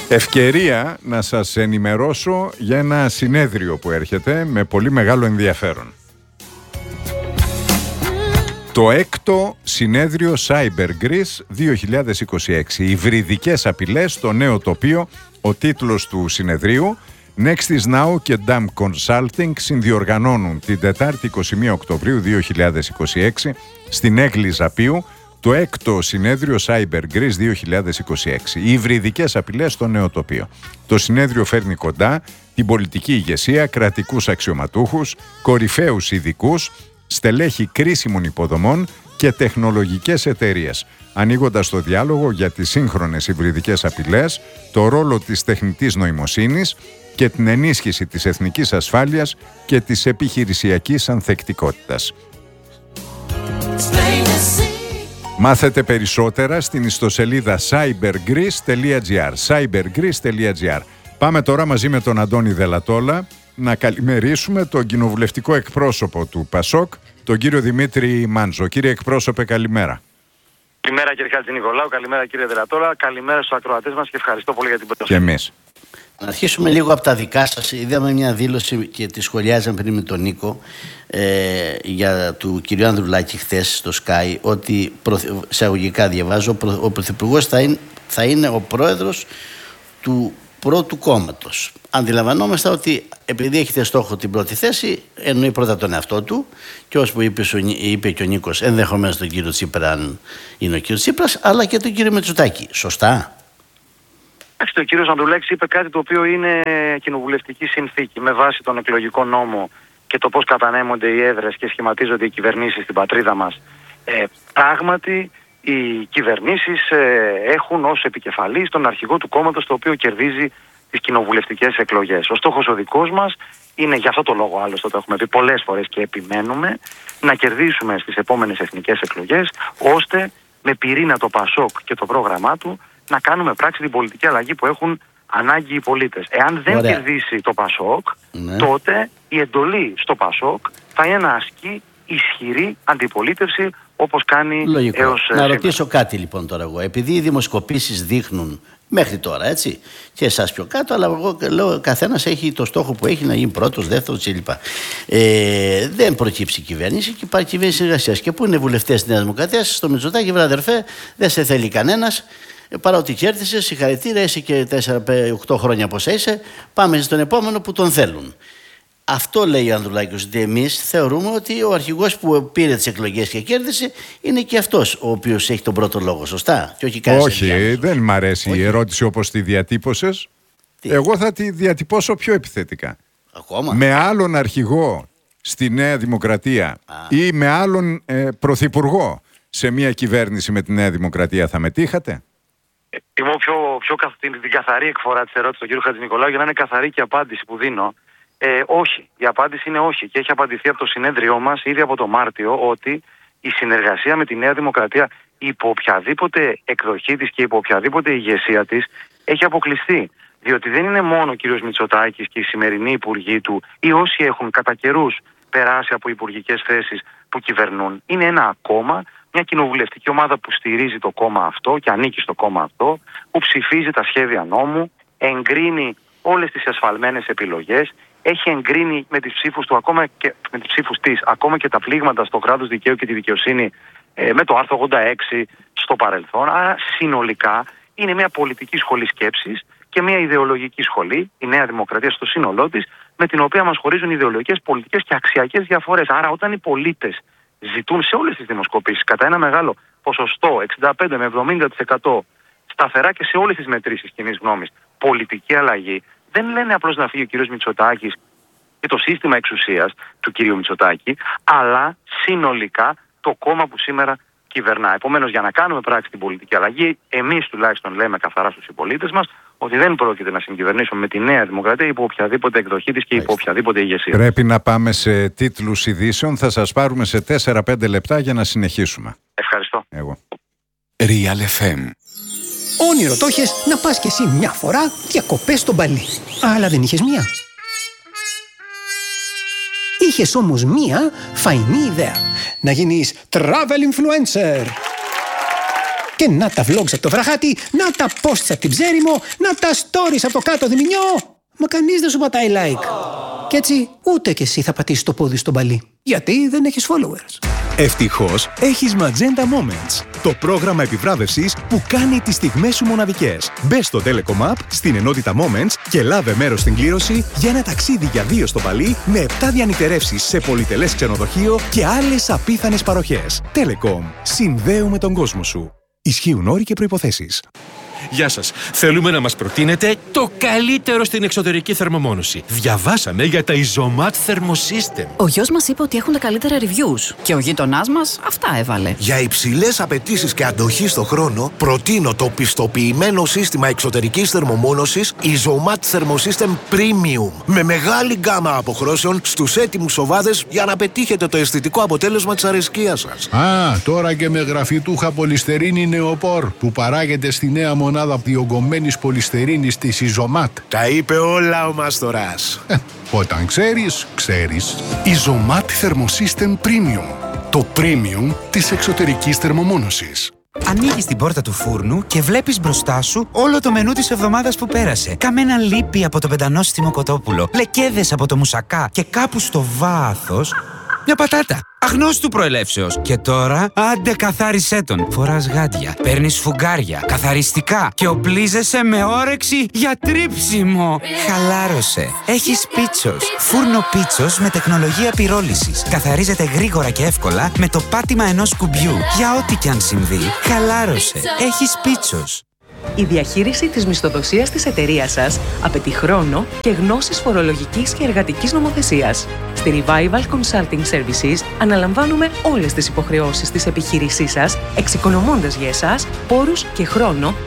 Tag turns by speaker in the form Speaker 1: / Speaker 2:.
Speaker 1: Ευκαιρία να σας ενημερώσω για ένα συνέδριο που έρχεται με πολύ μεγάλο ενδιαφέρον. Το 6ο συνέδριο Cyber Greece 2026. Υβριδικές απειλές στο νέο τοπίο. Ο τίτλος του συνεδρίου. Next is Now και DAM Consulting συνδιοργανώνουν την Τετάρτη 21 Οκτωβρίου 2026 στην Έγκλη Ζαπίου το 6ο συνέδριο Cyber Greece 2026. Οι υβριδικές απειλές στο νέο τοπίο. Το συνέδριο φέρνει κοντά την πολιτική ηγεσία, κρατικούς αξιωματούχους, κορυφαίους ειδικούς, στελέχη κρίσιμων υποδομών και τεχνολογικές εταιρείες, ανοίγοντας το διάλογο για τις σύγχρονες υβριδικές απειλές, το ρόλο της τεχνητής νοημοσύνης και την ενίσχυση της εθνικής ασφάλειας και της επιχειρησιακής ανθεκτικότητας. Μάθετε περισσότερα στην ιστοσελίδα cybergreece.gr. cybergreece.gr. Πάμε τώρα μαζί με τον Αντώνη Δελατόλα να καλημερίσουμε τον κοινοβουλευτικό εκπρόσωπο του ΠΑΣΟΚ, τον κύριο Δημήτρη Μάντζο. Κύριε εκπρόσωπε, καλημέρα.
Speaker 2: Καλημέρα κύριε Χατζηνικολάου, καλημέρα κύριε Δελατόλα, καλημέρα στους ακροατές μας και ευχαριστώ πολύ για την πρόσκληση.
Speaker 1: Και εμείς.
Speaker 3: Να αρχίσουμε λίγο από τα δικά σας. Είδαμε μια δήλωση και τη σχολιάζαμε πριν με τον Νίκο του κυρίου Ανδρουλάκη χθες στο Sky, ότι εισαγωγικά διαβάζω, ο Πρωθυπουργός θα είναι ο πρόεδρος του πρώτου κόμματος. Αντιλαμβανόμαστε ότι επειδή έχετε στόχο την πρώτη θέση, εννοεί πρώτα τον εαυτό του και όπως που είπε και ο Νίκος, ενδεχομένως τον κύριο Τσίπρα, αν είναι ο κύριος Τσίπρας, αλλά και τον κύριο Μητσοτάκη. Σωστά?
Speaker 2: Ο κύριος Ανδρουλάκης είπε κάτι το οποίο είναι κοινοβουλευτική συνθήκη με βάση τον εκλογικό νόμο και το πώς κατανέμονται οι έδρες και σχηματίζονται οι κυβερνήσεις στην πατρίδα μας. Πράγματι, οι κυβερνήσεις έχουν ως επικεφαλής τον αρχηγό του κόμματος το οποίο κερδίζει τις κοινοβουλευτικές εκλογές. Ο στόχος ο δικός μας είναι, για αυτό το λόγο άλλωστε το έχουμε πει πολλές φορές και επιμένουμε, να κερδίσουμε στις επόμενες εθνικές εκλογές, ώστε με πυρήνα το ΠΑΣΟΚ και το πρόγραμμά του να κάνουμε πράξη την πολιτική αλλαγή που έχουν ανάγκη οι πολίτες. Εάν δεν κερδίσει το ΠΑΣΟΚ, τότε η εντολή στο ΠΑΣΟΚ θα είναι να ασκεί ισχυρή αντιπολίτευση όπως κάνει έως
Speaker 3: σήμερα. Να ρωτήσω κάτι λοιπόν τώρα εγώ. Επειδή οι δημοσκοπήσεις δείχνουν μέχρι τώρα, έτσι, και εσάς πιο κάτω, αλλά εγώ λέω ο καθένας έχει το στόχο που έχει να γίνει πρώτος, δεύτερος κλπ. Δεν προκύψει η κυβέρνηση και υπάρχει κυβέρνηση εργασίας. Και πού είναι βουλευτές της Νέας Δημοκρατίας, στο Μητσοτάκη, βρε αδερφέ, δεν σε θέλει κανένας. Παρά ότι κέρδισε, συγχαρητήρια, είσαι και 4-8 χρόνια πόσα είσαι, πάμε στον επόμενο που τον θέλουν. Αυτό λέει ο Ανδρουλάκης, ότι εμείς θεωρούμε ότι ο αρχηγός που πήρε τις εκλογές και κέρδισε είναι και αυτός ο οποίος έχει τον πρώτο λόγο, σωστά? Και
Speaker 1: όχι, δεν μ' αρέσει η ερώτηση όπως τη διατύπωσες. Εγώ θα τη διατυπώσω πιο επιθετικά.
Speaker 3: Ακόμα?
Speaker 1: Με άλλον αρχηγό στη Νέα Δημοκρατία ή με άλλον πρωθυπουργό σε μια κυβέρνηση με τη Νέα Δημοκρατία θα μετήχατε?
Speaker 2: Είμαι την καθαρή εκφορά της ερώτησης του κ. Χατζηνικολάου για να είναι καθαρή και η απάντηση που δίνω. Όχι. Η απάντηση είναι όχι. Και έχει απαντηθεί από το συνέδριό μας ήδη από το Μάρτιο ότι η συνεργασία με τη Νέα Δημοκρατία υπό οποιαδήποτε εκδοχή της και υπό οποιαδήποτε ηγεσία της έχει αποκλειστεί. Διότι δεν είναι μόνο ο κ. Μητσοτάκης και οι σημερινοί υπουργοί του ή όσοι έχουν κατά καιρούς περάσει από υπουργικές θέσεις που κυβερνούν. Είναι ένα κόμμα, μια κοινοβουλευτική ομάδα που στηρίζει το κόμμα αυτό και ανήκει στο κόμμα αυτό, που ψηφίζει τα σχέδια νόμου, εγκρίνει όλες τις ασφαλμένες επιλογές, έχει εγκρίνει με τις ψήφους του, ακόμα και με τις ψήφους της, ακόμα και τα πλήγματα στο κράτος δικαίου και τη δικαιοσύνη με το άρθρο 86 στο παρελθόν. Άρα συνολικά είναι μια πολιτική σχολή σκέψης και μια ιδεολογική σχολή, η Νέα Δημοκρατία στο σύνολό της, με την οποία μας χωρίζουν ιδεολογικές, πολιτικές και αξιακές διαφορές. Άρα όταν οι πολίτες ζητούν σε όλες τις δημοσκοπήσεις κατά ένα μεγάλο ποσοστό, 65 με 70% σταθερά και σε όλες τις μετρήσεις κοινής γνώμης, πολιτική αλλαγή, δεν λένε απλώς να φύγει ο κύριος Μητσοτάκης και το σύστημα εξουσίας του κύριου Μητσοτάκη, αλλά συνολικά το κόμμα που σήμερα κυβερνά. Επομένως, για να κάνουμε πράξη την πολιτική αλλαγή, εμείς τουλάχιστον λέμε καθαρά στους συμπολίτες μας ότι δεν πρόκειται να συγκυβερνήσουμε με τη Νέα Δημοκρατία υπό οποιαδήποτε εκδοχή της και υπό οποιαδήποτε ηγεσία.
Speaker 1: Πρέπει να πάμε σε τίτλους ειδήσεων. Θα σας πάρουμε σε 4-5 λεπτά για να συνεχίσουμε.
Speaker 2: Ευχαριστώ.
Speaker 1: Εγώ.
Speaker 4: Real FM.
Speaker 5: Όνειρο το είχες να πας κι εσύ μια φορά διακοπές στο Μπαλί. Αλλά δεν είχες μία. Είχες όμως μία φαϊνή ιδέα. Να γίνεις travel influencer. Και να τα vlogs από το βραχάτι, να τα posts από την Ψέριμο, να τα stories από το κάτω Διμηνιό. Μα κανείς δεν σου πατάει like. Κι έτσι ούτε κι εσύ θα πατήσεις το πόδι στον παλί. Γιατί δεν έχεις followers.
Speaker 6: Ευτυχώς έχεις Magenta Moments, το πρόγραμμα επιβράβευσης που κάνει τις στιγμές σου μοναδικές. Μπες στο Telecom App, στην ενότητα Moments και λάβε μέρος στην κλήρωση για ένα ταξίδι για 2 στο Παλί με 7 διανυτερεύσεις σε πολυτελές ξενοδοχείο και άλλες απίθανες παροχές. Telecom. Συνδέουμε τον κόσμο σου. Ισχύουν όροι και προϋποθέσεις.
Speaker 7: Γεια σας. Θέλουμε να μας προτείνετε το καλύτερο στην εξωτερική θερμομόνωση. Διαβάσαμε για τα Isomat Thermosystem.
Speaker 8: Ο γιος μας είπε ότι έχουν τα καλύτερα reviews και ο γείτονάς μας αυτά έβαλε.
Speaker 9: Για υψηλές απαιτήσεις και αντοχή στο χρόνο, προτείνω το πιστοποιημένο σύστημα εξωτερικής θερμομόνωσης Isomat Thermosystem Premium. Με μεγάλη γκάμα αποχρώσεων στους έτοιμους οβάδες για να πετύχετε το αισθητικό αποτέλεσμα της αρεσκίας σας.
Speaker 10: Τώρα και με γραφιτούχα πολυστερίνη νεοπόρ που παράγεται στη νέα μονάδα διογκωμένης πολυστερίνης της Isomat.
Speaker 9: Τα είπε όλα ο Μάστορας.
Speaker 10: Όταν ξέρεις, ξέρεις.
Speaker 4: Isomat Thermosystem Premium. Το premium της εξωτερικής θερμομόνωσης.
Speaker 11: Ανοίγεις την πόρτα του φούρνου και βλέπεις μπροστά σου όλο το μενού της εβδομάδας που πέρασε. Καμένα λίπη από το πεντανόστιμο κοτόπουλο, λεκέδες από το μουσακά και κάπου στο βάθος μια πατάτα. Αγνώστου προελεύσεως. Και τώρα, άντε καθάρισέ τον. Φοράς γάντια, παίρνεις φουγγάρια, καθαριστικά και οπλίζεσαι με όρεξη για τρίψιμο. Χαλάρωσε. Έχεις Πίτσος. Φούρνο Πίτσος με τεχνολογία πυρόλυσης. Καθαρίζεται γρήγορα και εύκολα με το πάτημα ενός κουμπιού. Για ό,τι κι αν συμβεί, χαλάρωσε. Έχεις Πίτσος.
Speaker 12: Η διαχείριση της μισθοδοσίας της εταιρείας σας απαιτεί χρόνο και γνώσεις φορολογικής και εργατικής νομοθεσίας. Στη Revival Consulting Services αναλαμβάνουμε όλες τις υποχρεώσεις της επιχείρησής σας, εξοικονομώντας για εσάς πόρους και χρόνο